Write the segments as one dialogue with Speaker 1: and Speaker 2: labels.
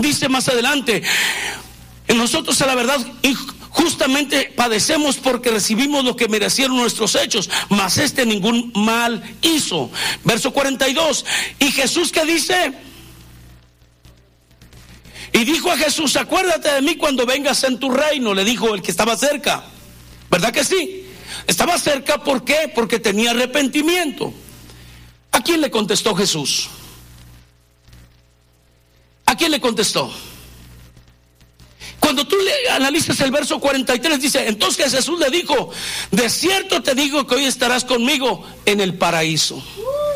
Speaker 1: Dice más adelante, nosotros a la verdad justamente padecemos porque recibimos lo que merecieron nuestros hechos, mas ningún mal hizo. Verso 42. Y Jesús, ¿qué dice? Y dijo a Jesús: acuérdate de mí cuando vengas en tu reino. Le dijo el que estaba cerca. ¿Verdad que sí? Estaba cerca, ¿por qué? Porque tenía arrepentimiento. ¿A quién le contestó Jesús? ¿A quién le contestó? Cuando tú analizas el verso 43, dice: entonces Jesús le dijo: de cierto te digo que hoy estarás conmigo en el paraíso.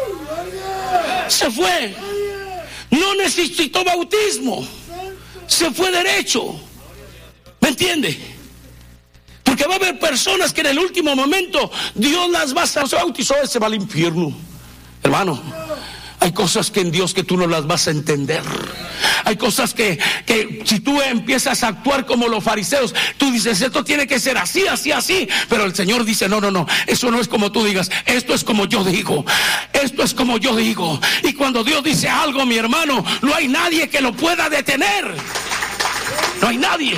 Speaker 1: Se fue. No necesitó bautismo. Se fue derecho. ¿Me entiende? Porque va a haber personas que en el último momento Dios las va a bautizar y se va al infierno. Hermano, hay cosas que en Dios que tú no las vas a entender. Hay cosas que si tú empiezas a actuar como los fariseos, tú dices: esto tiene que ser así, así, así. Pero el Señor dice: no, eso no es como tú digas, esto es como yo digo. Esto es como yo digo. Y cuando Dios dice algo, mi hermano, no hay nadie que lo pueda detener. No hay nadie.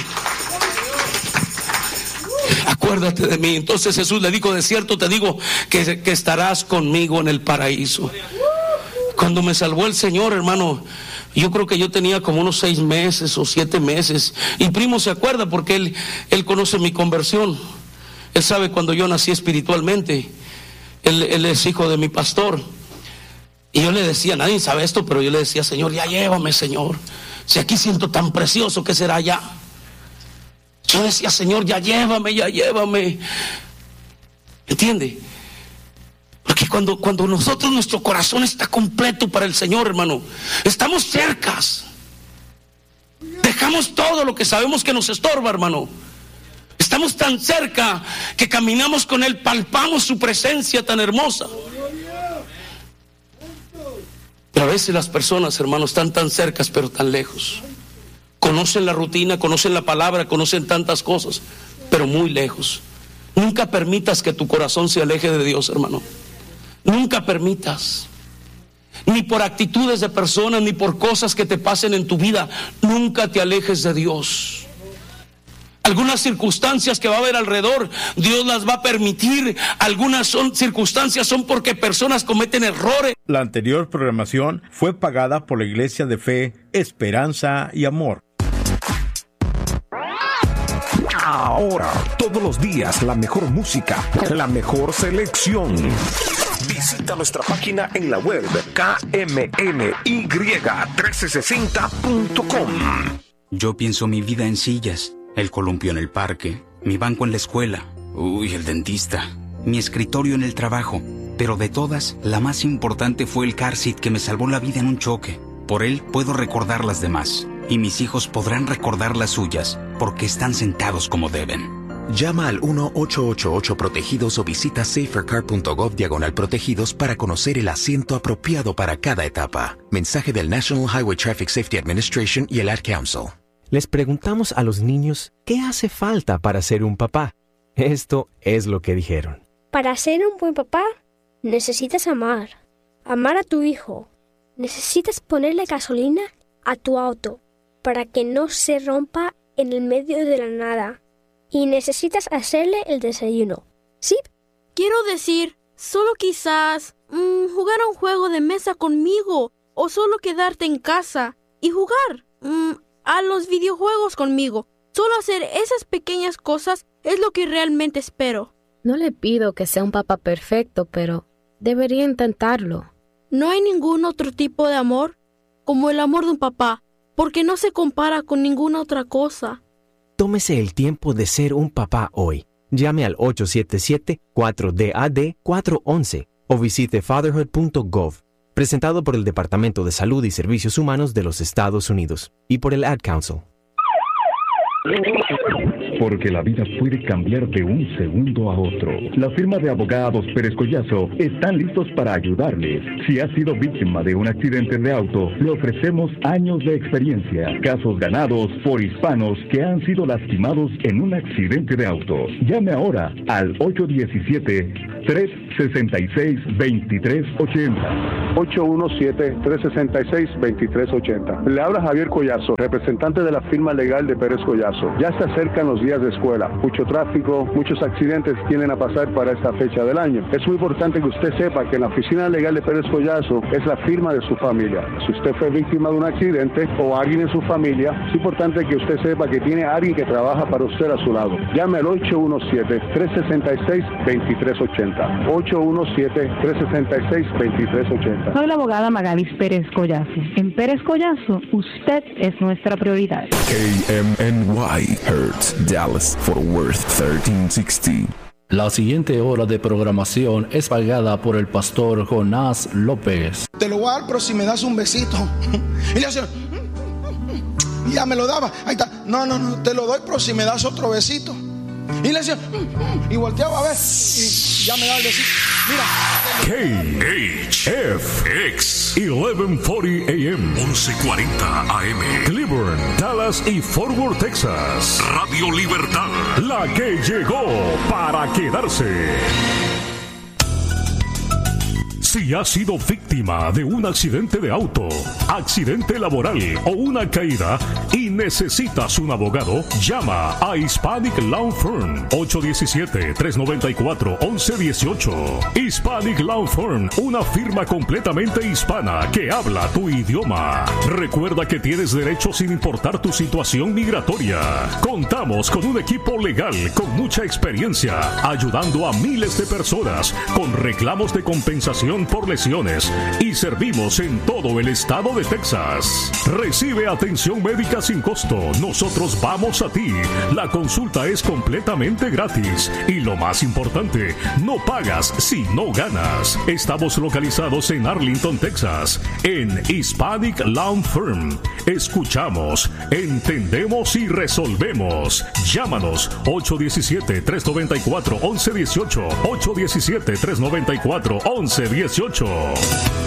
Speaker 1: Acuérdate de mí. Entonces Jesús le dijo: de cierto te digo que estarás conmigo en el paraíso. Cuando me salvó el Señor, hermano, yo creo que yo tenía como unos 6 meses o 7 meses. Y primo se acuerda porque él conoce mi conversión. Él sabe cuando yo nací espiritualmente. Él es hijo de mi pastor. Y yo le decía, nadie sabe esto, pero yo le decía: Señor, ya llévame, Señor. Si aquí siento tan precioso, ¿qué será allá? Yo decía: Señor, ya llévame, ya llévame. ¿Entiende? Porque cuando nosotros, nuestro corazón está completo para el Señor, hermano, estamos cercas. Dejamos todo lo que sabemos que nos estorba, hermano. Estamos tan cerca que caminamos con Él, palpamos su presencia tan hermosa. Pero a veces las personas, hermanos, están tan cercas pero tan lejos. Conocen la rutina, conocen la palabra, conocen tantas cosas, pero muy lejos. Nunca permitas que tu corazón se aleje de Dios, hermano. Nunca permitas. Ni por actitudes de personas, ni por cosas que te pasen en tu vida. Nunca te alejes de Dios. Algunas circunstancias que va a haber alrededor, Dios las va a permitir. Algunas circunstancias son porque personas cometen errores.
Speaker 2: La anterior programación fue pagada por la Iglesia de Fe, Esperanza y Amor.
Speaker 3: Ahora, todos los días, la mejor música, la mejor selección. Visita nuestra página en la web kmny1360.com.
Speaker 4: Yo pienso mi vida en sillas, el columpio en el parque, mi banco en la escuela, el dentista, mi escritorio en el trabajo. Pero de todas, la más importante fue el car seat que me salvó la vida en un choque. Por él puedo recordar las demás, y mis hijos podrán recordar las suyas, porque están sentados como deben.
Speaker 5: Llama al 1-888-PROTEGIDOS o visita safercar.gov/protegidos para conocer el asiento apropiado para cada etapa. Mensaje del National Highway Traffic Safety Administration y el Ad Council.
Speaker 6: Les preguntamos a los niños qué hace falta para ser un papá. Esto es lo que dijeron.
Speaker 7: Para ser un buen papá, necesitas amar a tu hijo. Necesitas ponerle gasolina a tu auto para que no se rompa en el medio de la nada. Y necesitas hacerle el desayuno. ¿Sí?
Speaker 8: Quiero decir, solo quizás jugar a un juego de mesa conmigo, o solo quedarte en casa y jugar a los videojuegos conmigo. Solo hacer esas pequeñas cosas es lo que realmente espero.
Speaker 9: No le pido que sea un papá perfecto, pero debería intentarlo.
Speaker 8: No hay ningún otro tipo de amor como el amor de un papá, porque no se compara con ninguna otra cosa.
Speaker 6: Tómese el tiempo de ser un papá hoy. Llame al 877-4DAD-411 o visite fatherhood.gov. Presentado por el Departamento de Salud y Servicios Humanos de los Estados Unidos y por el Ad Council.
Speaker 10: Porque la vida puede cambiar de un segundo a otro. La firma de abogados Pérez Collazo están listos para ayudarles. Si ha sido víctima de un accidente de auto, le ofrecemos años de experiencia. Casos ganados por hispanos que han sido lastimados en un accidente de auto. Llame ahora al 817-366-2380. 817-366-2380. Le habla Javier Collazo, representante de la firma legal de Pérez Collazo. Ya se acercan los días de escuela. Mucho tráfico, muchos accidentes tienden a pasar para esta fecha del año. Es muy importante que usted sepa que en la oficina legal de Pérez Collazo es la firma de su familia. Si usted fue víctima de un accidente o alguien en su familia, es importante que usted sepa que tiene a alguien que trabaja para usted a su lado. Llame al 817-366-2380. 817-366-2380.
Speaker 11: Soy la abogada Magalis Pérez Collazo. En Pérez Collazo, usted es nuestra prioridad.
Speaker 3: KMNY Hertz, Dallas, Fort Worth, 1360.
Speaker 12: La siguiente hora de programación es pagada por el pastor Jonás López.
Speaker 13: Te lo voy a dar, pero si me das un besito. Y le hacía, y ya me lo daba. Ahí está. No, te lo doy, pero si me das otro besito. Y le decía, y volteaba a ver, y ya me daba el besito. Mira.
Speaker 14: KHFX 1140 AM 1140 AM
Speaker 3: Cleburne, Dallas y Fort Worth, Texas.
Speaker 14: Radio Libertad,
Speaker 3: la que llegó para quedarse. Si has sido víctima de un accidente de auto, accidente laboral o una caída y necesitas un abogado, llama a Hispanic Law Firm 817-394-1118. Hispanic Law Firm, una firma completamente hispana que habla tu idioma. Recuerda que tienes derechos sin importar tu situación migratoria. Contamos con un equipo legal con mucha experiencia, ayudando a miles de personas con reclamos de compensación por lesiones y servimos en todo el estado de Texas. Recibe atención médica sin costo. Nosotros vamos a ti. La consulta es completamente gratis y lo más importante, no pagas si no ganas. Estamos localizados en Arlington, Texas, en Hispanic Law Firm. Escuchamos, entendemos y resolvemos. Llámanos 817-394-1118. 817-394-1118.